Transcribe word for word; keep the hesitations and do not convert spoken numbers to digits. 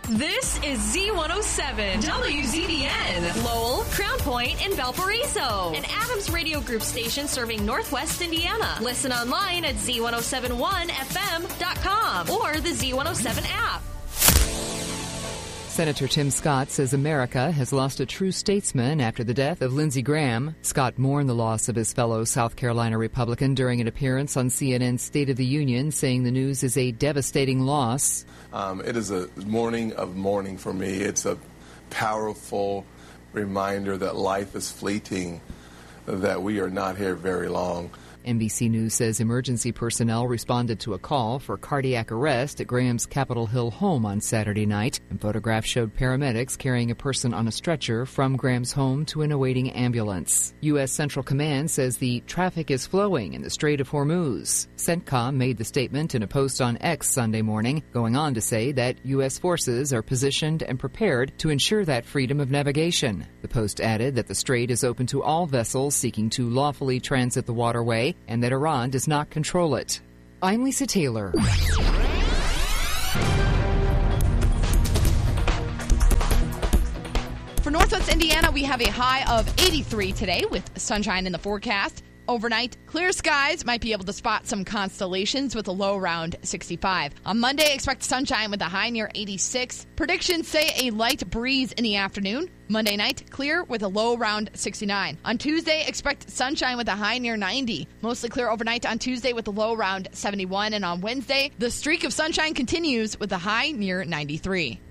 This is Z one oh seven W Z B N, Lowell, Crown Point, and Valparaiso. An Adams Radio Group station serving Northwest Indiana. Listen online at Z one oh seven one F M dot com or the Z one oh seven app. Senator Tim Scott says America has lost a true statesman after the death of Lindsey Graham. Scott mourned the loss of his fellow South Carolina Republican during an appearance on C N N's State of the Union, saying the news is a devastating loss. Um, it is a morning of mourning for me. It's a powerful reminder that life is fleeting, that we are not here very long. N B C News says emergency personnel responded to a call for cardiac arrest at Graham's Capitol Hill home on Saturday night, and photographs showed paramedics carrying a person on a stretcher from Graham's home to an awaiting ambulance. U S Central Command says the traffic is flowing in the Strait of Hormuz. CENTCOM made the statement in a post on X Sunday morning, going on to say that U S forces are positioned and prepared to ensure that freedom of navigation. The post added that the strait is open to all vessels seeking to lawfully transit the waterway, and that Iran does not control it. I'm Lisa Taylor. For Northwest Indiana, we have a high of eighty-three today with sunshine in the forecast. Overnight, clear skies, might be able to spot some constellations with a low around sixty-five. On Monday, expect sunshine with a high near eighty-six. Predictions say a light breeze in the afternoon. Monday night, clear with a low around sixty-nine. On Tuesday, expect sunshine with a high near ninety. Mostly clear overnight on Tuesday with a low around seventy-one. And on Wednesday, the streak of sunshine continues with a high near ninety-three.